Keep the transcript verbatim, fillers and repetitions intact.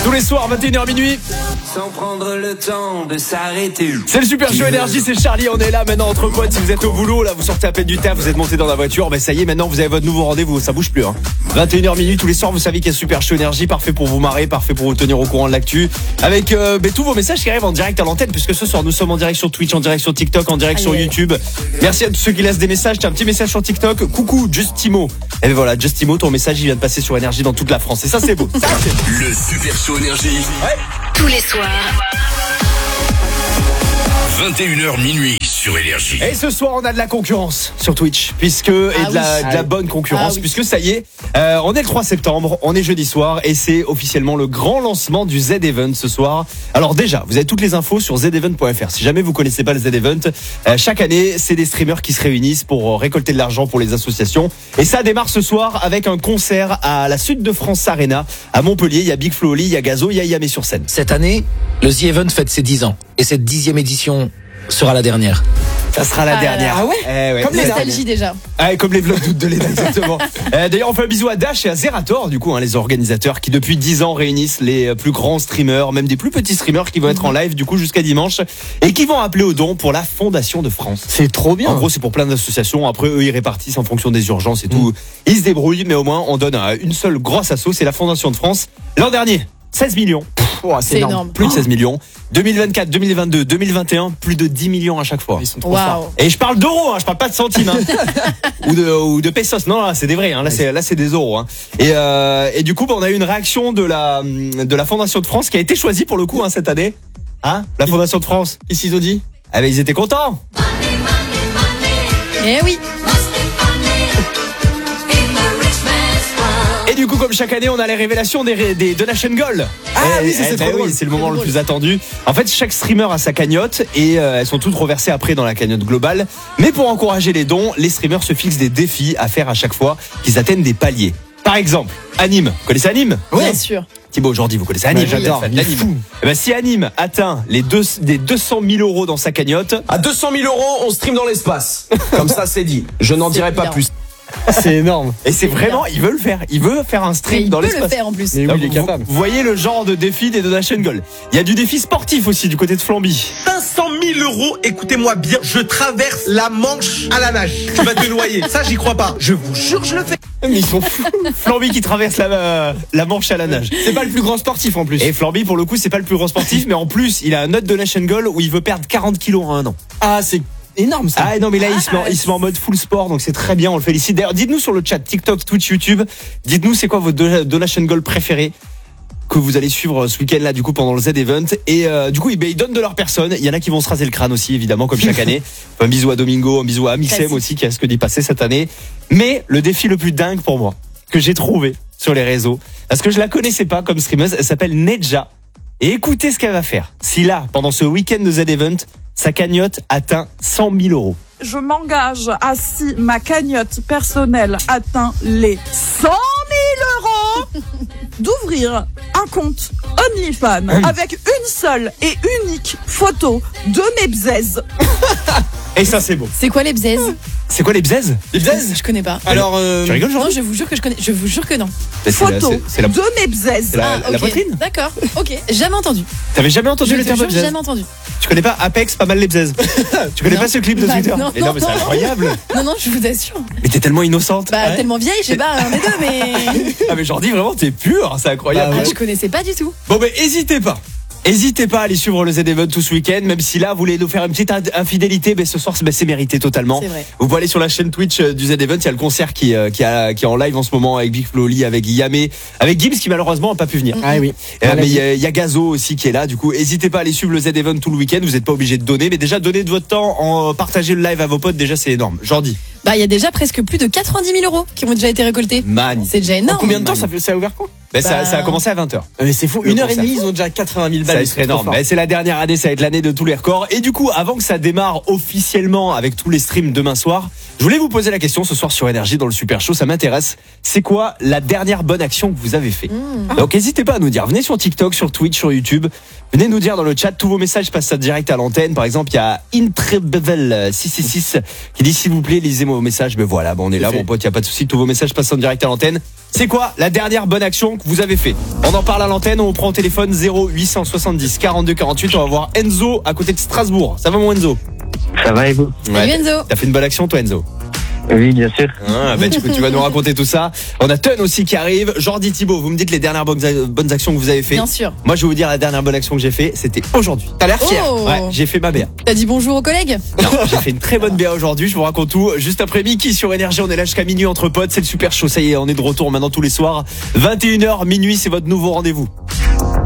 Tous les soirs, vingt et une heures minuit. Sans prendre le temps de s'arrêter. C'est le Super Show Énergie, c'est Charlie, on est là maintenant entre potes. Si vous êtes au boulot, là vous sortez à peine du taf, vous êtes monté dans la voiture, ben ça y est, maintenant vous avez votre nouveau rendez-vous, ça bouge plus hein. vingt et une heures minuit tous les soirs, vous savez qu'il y a Super Show Énergie, parfait pour vous marrer, parfait pour vous tenir au courant de l'actu. Avec euh, ben, tous vos messages qui arrivent en direct à l'antenne, puisque ce soir nous sommes en direct sur Twitch, en direct sur TikTok, en direct sur YouTube. Merci à tous ceux qui laissent des messages, t'as un petit message sur TikTok. Coucou Justimo. Et ben voilà, Justimo, ton message il vient de passer sur Énergie dans toute la France. Et ça c'est beau. Ça, c'est... Le Super Show Énergie. Ouais. Tous les soirs. vingt et une heures minuit sur Énergie. Et ce soir on a de la concurrence sur Twitch, puisque ah et de la, oui. de la bonne concurrence, ah oui. puisque ça y est, euh, on est le trois septembre, on est jeudi soir et c'est officiellement le grand lancement du Z-Event ce soir. Alors déjà, vous avez toutes les infos sur z event point f r. Si jamais vous connaissez pas le Z-Event, euh, chaque année c'est des streamers qui se réunissent pour euh, récolter de l'argent pour les associations. Et ça démarre ce soir avec un concert à la Sud de France Arena à Montpellier. Il y a Big Flo Oli, il y a Gazo, il y a Yamé sur scène. Cette année, le The-Event fête ses dix ans et cette dixième édition sera la dernière. Ça sera la Ah dernière. là là. Ah ouais, eh ouais. Comme les nostalgie déjà. Ah, comme les vlogs d'août de l'E N A, exactement. euh, D'ailleurs, on fait un bisou à Dash et à Zerator, du coup, hein, les organisateurs qui depuis dix ans réunissent les plus grands streamers, même des plus petits streamers qui vont être en live, du coup, jusqu'à dimanche, et qui vont appeler au don pour la Fondation de France. C'est trop bien. En gros, c'est pour plein d'associations. Après, eux, ils répartissent en fonction des urgences et tout. Ils se débrouillent, mais au moins, on donne à une seule grosse asso, c'est la Fondation de France. L'an dernier, seize millions. Oh, c'est, c'est énorme. énorme. Plus de seize millions. deux mille vingt-quatre, deux mille vingt-deux, deux mille vingt et un, plus de dix millions à chaque fois. Ils sont trop Waouh. forts. Et je parle d'euros, hein, je parle pas de centimes, hein. ou de ou de pesos. Non, là c'est des vrais. Hein. Là c'est là c'est des euros. Hein. Et euh, et du coup, bah, on a eu une réaction de la de la Fondation de France qui a été choisie pour le coup hein, cette année. Hein, la Fondation de France. Qu'est-ce qu'ils ont dit? Ah ben ils étaient contents. Eh oui. Et du coup, comme chaque année, on a les révélations des, des Donation Gold. Ah Eh, oui, ça, eh, c'est ben trop drôle. oui, c'est le moment C'est le drôle. plus attendu. En fait, chaque streamer a sa cagnotte et euh, elles sont toutes reversées après dans la cagnotte globale. Mais pour encourager les dons, les streamers se fixent des défis à faire à chaque fois qu'ils atteignent des paliers. Par exemple, Anime. Vous connaissez Anime? Bien sûr. Thibaut, aujourd'hui, vous connaissez Anime? Ouais, j'adore. Fan Il est d'Anime. fou. Eh ben, si Anime atteint les, deux, les deux cent mille euros dans sa cagnotte, À deux cent mille euros, on stream dans l'espace. Comme ça, c'est dit. Je n'en C'est dirai pas bien. plus. C'est énorme. et c'est vraiment, il veut le faire. Il veut faire un Et stream il dans peut le l'espace. faire en plus. Mais oui, Là, il est vous- capable. Vous voyez le genre de défi des Donation Gold. Il y a du défi sportif aussi du côté de Flamby. cinq cent mille euros, écoutez-moi bien, je traverse la Manche à la nage. Tu vas te noyer, ça j'y crois pas. Je vous jure, je le fais. Mais ils sont fous. Flamby qui traverse la, euh, la Manche à la nage. C'est pas le plus grand sportif en plus. Et Flamby, pour le coup, c'est pas le plus grand sportif, mais en plus, il a un autre Donation Gold où il veut perdre quarante kilos en un an. Ah, c'est énorme ça. Ah non, mais là, il se met, il se met en mode full sport, donc c'est très bien, on le félicite. D'ailleurs, dites-nous sur le chat TikTok, Twitch, YouTube, dites-nous c'est quoi votre do- Donation Gold préféré que vous allez suivre ce week-end là du coup pendant le Z-Event. Et euh, du coup ils, ben, ils donnent de leur personne. Il y en a qui vont se raser le crâne aussi évidemment comme chaque année. Un bisou à Domingo, un bisou à Amixem Classique. aussi qui a ce que d'y passer cette année. Mais le défi le plus dingue pour moi que j'ai trouvé sur les réseaux, parce que je la connaissais pas comme streameuse, elle s'appelle Nedja. Et écoutez ce qu'elle va faire. Si là, pendant ce week-end de Z-Event, sa cagnotte atteint cent mille euros. Je m'engage à si ma cagnotte personnelle atteint les cent mille euros d'ouvrir un compte OnlyFans avec une seule et unique photo de mes bzaises. Et ça c'est beau. C'est quoi les bzaises? C'est quoi les bzaises? Les bzaises. Je connais pas. Alors, euh, Tu rigoles, Non, Jean? je vous jure que je connais. Je vous jure que non. Ben, c'est la- Photo c'est- c'est la- de mes bzaises. c'est la- Ah, la ok. poitrine. D'accord. Ok. Jamais entendu. T'avais jamais entendu Je le te terme jure, bzaises? jamais entendu. Tu connais pas Apex, pas mal les bzaises? Tu connais Non. pas ce clip de Bah, Twitter? non, Et non, non, mais c'est non. incroyable. Non, non, je vous assure. Mais t'es tellement innocente. Bah, Ouais. tellement vieille, je sais pas, un des deux, mais. Ah mais Jordi, vraiment, t'es pure, c'est incroyable. Bah, Ah, je connaissez pas du tout. Bon, mais hésitez pas. Hésitez pas à aller suivre le Z-Event tout ce week-end, même si là, vous voulez nous faire une petite ind- infidélité, mais ce soir, c'est, ben, c'est mérité totalement. C'est vrai. Vous pouvez aller sur la chaîne Twitch euh, du Z-Event, il y a le concert qui, euh, qui, a, qui est en live en ce moment avec Big Flo Oli, avec Yamé, avec Gibbs qui malheureusement n'a pas pu venir. Ah oui. Euh, mais il y, a- il y a Gazo aussi qui est là, du coup, n'hésitez pas à aller suivre le Z-Event tout le week-end, vous n'êtes pas obligé de donner, mais déjà, donnez de votre temps, en partager le live à vos potes, déjà, c'est énorme. Jordi. Bah, il y a déjà presque plus de quatre-vingt-dix mille euros qui ont déjà été récoltés. Magnifique. C'est déjà énorme. Combien de temps ça, fait, ça a ouvert quand? Ben, ça, Bah. ça a commencé à vingt heures. Mais c'est fou. Le Une heure et concert. demie, ils ont déjà quatre-vingt mille Ça balles. serait énorme. Mais c'est la dernière année, ça va être l'année de tous les records. Et du coup, avant que ça démarre officiellement avec tous les streams demain soir, Je voulais vous poser la question ce soir sur Énergie dans le Super Show, ça m'intéresse. C'est quoi la dernière bonne action que vous avez fait? Mmh. Donc n'hésitez pas à nous dire. Venez sur TikTok, sur Twitch, sur YouTube. Venez nous dire dans le chat, tous vos messages passent ça direct à l'antenne. Par exemple, il y a Intrebevel six six six qui dit s'il vous plaît, lisez-moi vos messages. Mais voilà, bon, on est là, mon pote, il n'y a pas de souci. Tous vos messages passent en direct à l'antenne. C'est quoi la dernière bonne action que vous avez fait? On en parle à l'antenne, on prend au téléphone zéro huit cent soixante-dix quarante-deux quarante-huit. On va voir Enzo à côté de Strasbourg. Ça va mon Enzo? Ça va et vous? Salut Enzo. T'as fait une bonne action toi Enzo? Oui, bien sûr. Ah, bah, tu, tu vas nous raconter tout ça. On a Ton aussi qui arrive. Jordi Thibault, vous me dites les dernières bonnes, bonnes actions que vous avez fait. Bien sûr. Moi, je vais vous dire la dernière bonne action que j'ai fait, c'était aujourd'hui. T'as l'air fier? Oh. Ouais, j'ai fait ma B A. T'as dit bonjour aux collègues? Non, j'ai fait une très bonne B A aujourd'hui. Je vous raconte tout. Juste après Mickey sur Énergie, on est là jusqu'à minuit entre potes. C'est le Super Show. Ça y est, on est de retour maintenant tous les soirs. vingt et une heures minuit, c'est votre nouveau rendez-vous.